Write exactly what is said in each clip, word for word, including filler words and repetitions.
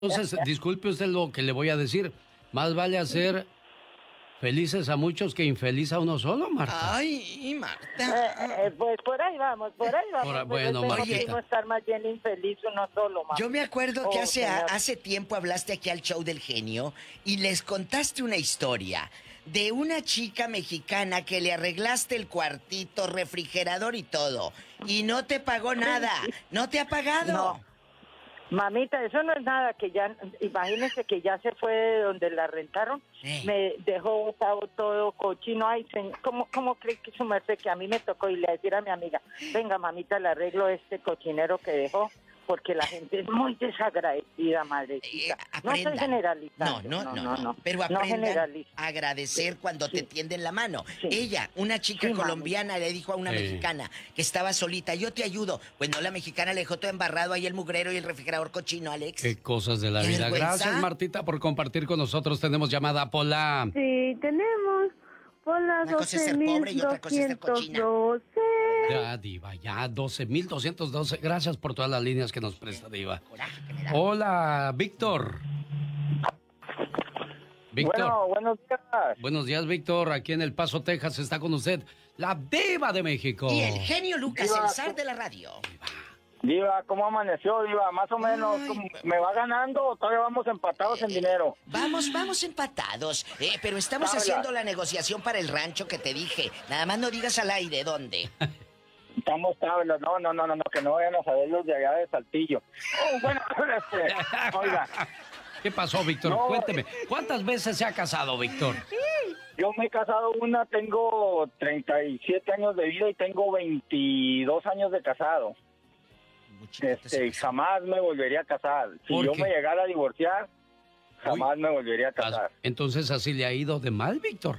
Entonces, disculpe usted lo que le voy a decir. Más vale hacer felices a muchos que infeliz a uno solo, Marta. Ay, Marta. Eh, eh, pues por ahí vamos, por ahí vamos. Por, pues bueno, Martita. No estar más bien infeliz uno solo, mamá. Yo me acuerdo que Oh, hace, señor. hace tiempo hablaste aquí al show del genio y les contaste una historia de una chica mexicana que le arreglaste el cuartito, refrigerador y todo. Y no te pagó nada. ¿No te ha pagado? No. Mamita, eso no es nada, que ya, imagínese que ya se fue de donde la rentaron, Eh. me dejó botado todo cochino. Ay, señor, ¿cómo, ¿cómo cree que su merced que a mí me tocó irle a decir a mi amiga, venga, mamita, le arreglo este cochinero que dejó? Porque la gente es muy desagradecida, madrecita. Eh, no estoy aprendan. generalizando. No, no, no, no. Pero no aprendan generalizo. a agradecer Sí, cuando sí. te tienden la mano. Sí. Ella, una chica Sí, mami. colombiana, le dijo a una Sí. mexicana que estaba solita, yo te ayudo. Pues no, la mexicana le dejó todo embarrado ahí el mugrero y el refrigerador cochino, Alex. Qué cosas de la ¿Qué vida. vergüenza? Gracias, Martita, por compartir con nosotros. Tenemos llamada Pola. Sí, tenemos Pola Una cosa es ser pobre y otra cosa es ser cochina. doce mil doscientos doce. Ya, Diva, ya, doce mil doscientos doce. Gracias por todas las líneas que nos presta, Diva. Coraje que me da. Hola, Víctor. Víctor. Bueno, buenos días. Buenos días, Víctor. Aquí en El Paso, Texas, está con usted la Diva de México. Y el genio Lucas, Diva. el zar de la radio. Diva, ¿cómo amaneció, Diva? Más o menos, Ay. ¿cómo- ¿me va ganando o todavía vamos empatados en dinero? Vamos, vamos empatados. Eh, pero estamos Habla. haciendo la negociación para el rancho que te dije. Nada más no digas al aire dónde. Estamos tablas, no, no, no, no, no, que no vayan a saber los de allá de Saltillo. Oh, bueno, este, oiga, ¿Qué pasó, Víctor? No. Cuénteme. ¿Cuántas veces se ha casado, Víctor? yo me he casado una, tengo treinta y siete años de vida y tengo veintidós años de casado. Este, y jamás me volvería a casar. Si ¿Por yo qué? me llegara a divorciar, jamás me volvería a casar. Entonces, ¿así le ha ido de mal, Víctor?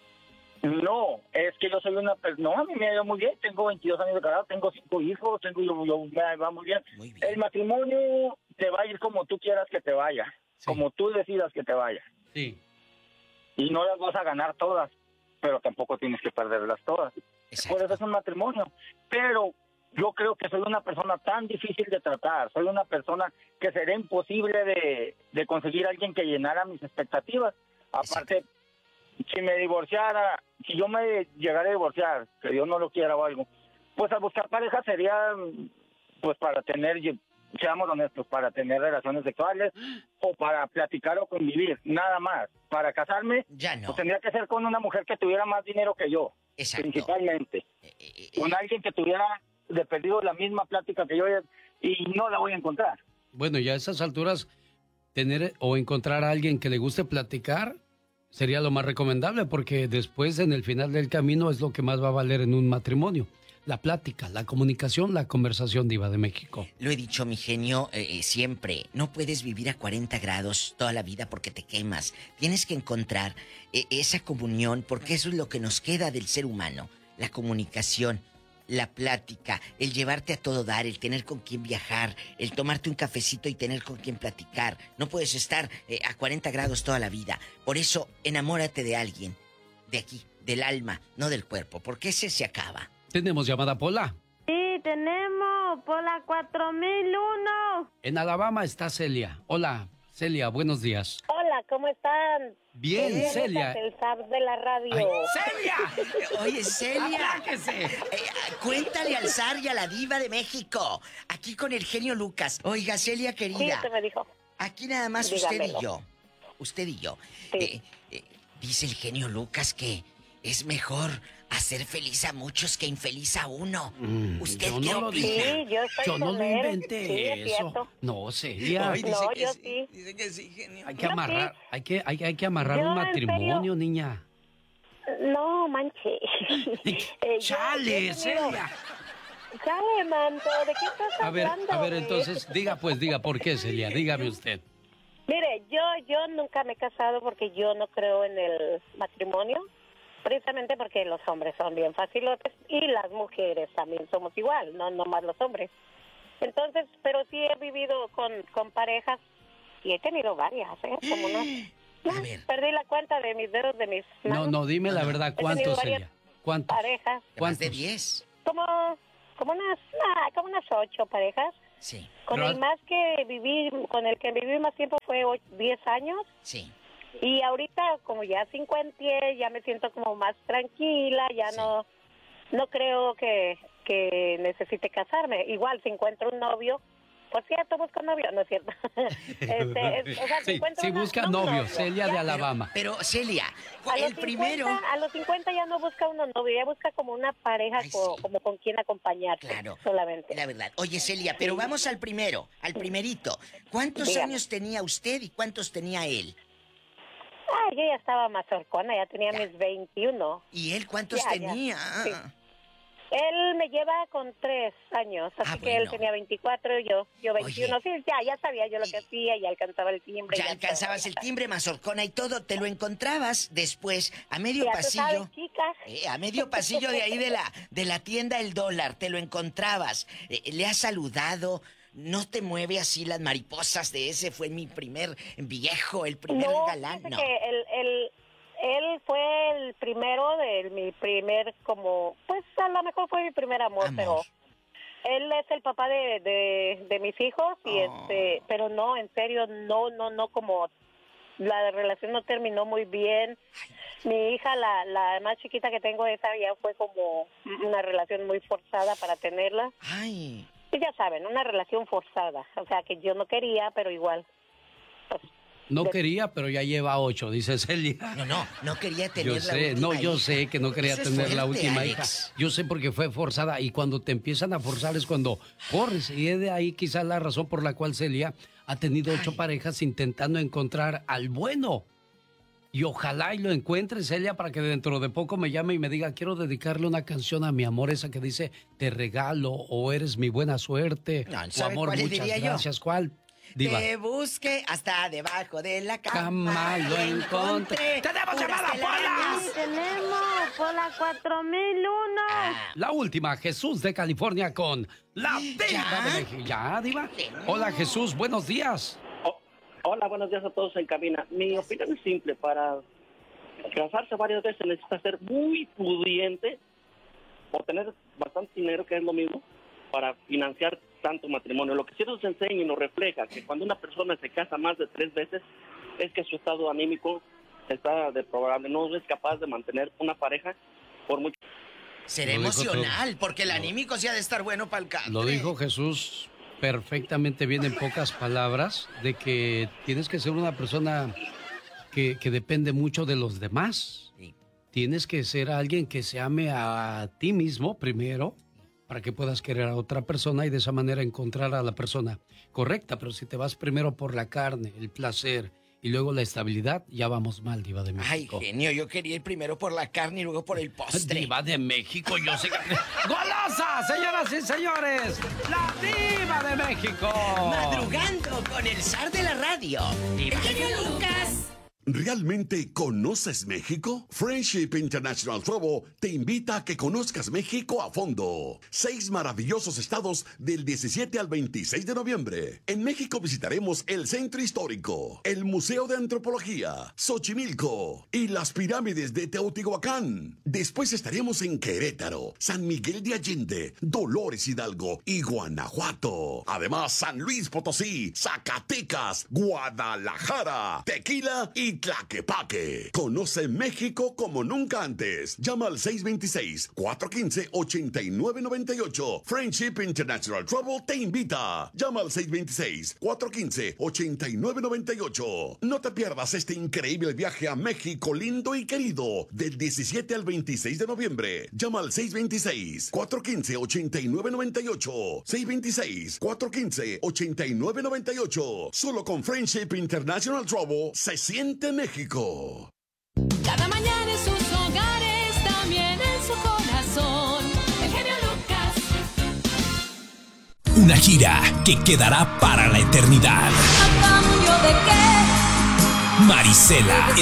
No, es que yo soy una persona, no, a mí me ha ido muy bien, tengo veintidós años de casado, tengo cinco hijos, tengo yo, yo me va muy bien. Muy bien. El matrimonio te va a ir como tú quieras que te vaya, Sí. como tú decidas que te vaya. Sí. Y no las vas a ganar todas, pero tampoco tienes que perderlas todas. Exacto. Por eso es un matrimonio. Pero yo creo que soy una persona tan difícil de tratar, soy una persona que sería imposible de, de conseguir a alguien que llenara mis expectativas. Aparte, si me divorciara, si yo me llegara a divorciar, que Dios no lo quiera o algo, pues a buscar pareja sería, pues para tener, seamos honestos, para tener relaciones sexuales o para platicar o convivir, nada más. Para casarme, Ya no. pues tendría que ser con una mujer que tuviera más dinero que yo, Exacto. principalmente. Eh, eh, eh, Con alguien que tuviera de perdido la misma plática que yo y no la voy a encontrar. Bueno, ya a esas alturas, tener o encontrar a alguien que le guste platicar sería lo más recomendable, porque después, en el final del camino, es lo que más va a valer en un matrimonio. La plática, la comunicación, la conversación, Diva de México. Lo he dicho, mi genio, eh, eh, siempre. No puedes vivir a cuarenta grados toda la vida porque te quemas. Tienes que encontrar eh, esa comunión, porque eso es lo que nos queda del ser humano. La comunicación, la plática, el llevarte a todo dar, el tener con quien viajar, el tomarte un cafecito y tener con quien platicar. No puedes estar eh, a cuarenta grados toda la vida. Por eso, enamórate de alguien, de aquí, del alma, no del cuerpo, porque ese se acaba. Tenemos llamada Pola. Sí, tenemos Pola cuatro mil uno. En Alabama está Celia. Hola, Celia, buenos días. Hola, ¿cómo están? Bien, Soy Celia. El zar de la radio. Ay, ¡Celia! Oye, Celia, ¡Apláquese! eh, cuéntale al zar y a la diva de México, aquí con el genio Lucas. Oiga, Celia Sí, querida, usted me dijo. aquí nada más usted Dígamelo. y yo. Usted y yo. Sí. Eh, eh, dice el genio Lucas que es mejor hacer feliz a muchos que infeliz a uno. Mm, ¿Usted yo qué no lo opina? dije. Sí, yo estoy Yo no con lo él. inventé Sí, es eso. cierto. No, Celia. Ay, dice No, que yo sí. sí. Dice que sí, genio. Hay que Yo amarrar, sí. hay que, hay, hay que amarrar Yo, un en matrimonio, serio. niña. No, manche. Eh, yo- ¡Chale, yo he tenido- Celia! Chale, manto, ¿de qué estás A ver, hablando? a ver, entonces, diga pues, diga, ¿por qué, Celia? Dígame usted. Mire, yo, yo nunca me he casado porque yo no creo en el matrimonio, precisamente porque los hombres son bien facilotes y las mujeres también somos igual, no nomás los hombres. Entonces, pero sí he vivido con, con parejas y he tenido varias, ¿eh? Como unas... A ver. Perdí la cuenta de mis dedos de mis No, manos. no, dime la verdad, tenido ¿cuántos, varias Celia? ¿Cuántos? Parejas, Más de ¿Cuántos? diez. como, como unas, ah, como unas ocho parejas. Sí. Con Pero- el más que viví, con el que viví más tiempo fue diez años. Sí. Y ahorita, como ya cincuenta, ya me siento como más tranquila, ya Sí. no no creo que, que necesite casarme. Igual, si encuentro un novio, por cierto, busco novio, no es cierto. este, es- o sea, si Sí, encuentro sí una- busca no un novio, novio, Celia ya, de Alabama. Pero, Celia, A el los, primero... cincuenta, a los cincuenta ya no busca uno novio, ya busca como una pareja Ay, co- sí. como con quien acompañarse Claro, solamente. la verdad. Oye, Celia, pero vamos al primero, al primerito. ¿Cuántos Dígame. años tenía usted y cuántos tenía él? Ah, yo ya estaba más horcona, ya tenía Ya. mis veintiuno. ¿Y él cuántos Ya, ya. tenía? Sí. Él me lleva con tres años, así Ah, que él bueno. tenía veinticuatro y yo, yo veintiuno. Oye. Sí, ya, ya sabía yo lo que hacía, ya alcanzaba el timbre. Ya alcanzabas el timbre, mazorcona y todo, te lo encontrabas después a medio Ya tú pasillo. sabes, chicas. Eh, a medio pasillo de ahí de la de la tienda El Dólar, te lo encontrabas. Eh, le has saludado, no te mueve así las mariposas de ese fue mi primer viejo, el primer No, galán. fíjate No. que él, él, él fue el primero de mi primer, como, pues a lo mejor fue mi primer amor, Amor. pero él es el papá de, de, de mis hijos, y Oh. este, pero no, en serio, no, no, no, como la relación no terminó muy bien. Mi hija, la, la más chiquita que tengo, esa ya fue como una relación muy forzada para tenerla. Ay. Y ya saben, una relación forzada, o sea, que yo no quería, pero igual. Pues, No de- quería, pero ya lleva ocho, dice Celia. No, no, no quería tener Yo la sé, última no, yo hija. sé que no quería Eso es tener la fuerte, última Alex. hija. Yo sé porque fue forzada y cuando te empiezan a forzar es cuando corres. Y es de ahí quizás la razón por la cual Celia ha tenido ocho Ay. parejas intentando encontrar al bueno. Y ojalá y lo encuentre, Celia, para que dentro de poco me llame y me diga, quiero dedicarle una canción a mi amor, esa que dice, te regalo, o eres mi buena suerte, No, o ¿sabe amor, cuál le muchas diría yo? gracias. ¿Cuál? Diva. Te busqué hasta debajo de la cama. Cama lo encontré. ¡Tenemos puras llamada, telarañas. Sí, tenemos por la cuatro mil uno. Ah, La última, Jesús de California con la Diva ¿Ya? de México. ¿Ya, Diva? Hola, Jesús, buenos días. Oh, hola, buenos días a todos en cabina. Mi opinión es simple. Para casarse varias veces necesita ser muy pudiente o tener bastante dinero, que es lo mismo, para financiar tanto matrimonio. Lo que sí nos enseña y nos refleja que cuando una persona se casa más de tres veces es que su estado anímico está deplorable. No es capaz de mantener una pareja por mucho. será Lo dijo emocional, todo. porque el Lo- anímico sí ha de estar bueno para el canto. Lo dijo Jesús perfectamente bien en pocas palabras, de que tienes que ser una persona que, que depende mucho de los demás. Sí. Tienes que ser alguien que se ame a ti mismo primero, para que puedas querer a otra persona y de esa manera encontrar a la persona correcta. Pero si te vas primero por la carne, el placer y luego la estabilidad, ya vamos mal, Diva de Ay, México. genio, yo quería ir primero por la carne y luego por el postre. Diva de México, yo sé que... ¡Golosa, señoras y señores! ¡La Diva de México! Madrugando con el zar de la radio. El genio Lucas. ¿Realmente conoces México? Friendship International Travel te invita a que conozcas México a fondo. Seis maravillosos estados del diecisiete al veintiséis de noviembre. En México visitaremos el Centro Histórico, el Museo de Antropología, Xochimilco y las pirámides de Teotihuacán. Después estaremos en Querétaro, San Miguel de Allende, Dolores Hidalgo y Guanajuato. Además, San Luis Potosí, Zacatecas, Guadalajara, Tequila y Tlaquepaque. Conoce México como nunca antes. Llama al seis dos seis, cuatro uno cinco, ocho nueve nueve ocho. Friendship International Travel te invita. Llama al seis dos seis, cuatro uno cinco, ocho nueve nueve ocho. No te pierdas este increíble viaje a México lindo y querido del diecisiete al veintiséis de noviembre. Llama al seis dos seis, cuatro uno cinco, ocho nueve nueve ocho. seis dos seis, cuatro uno cinco, ocho nueve nueve ocho. Solo con Friendship International Travel se siente México. Cada mañana en sus hogares, también en su corazón. El genio Lucas. Una gira que quedará para la eternidad. ¿A cambio de qué? Marisela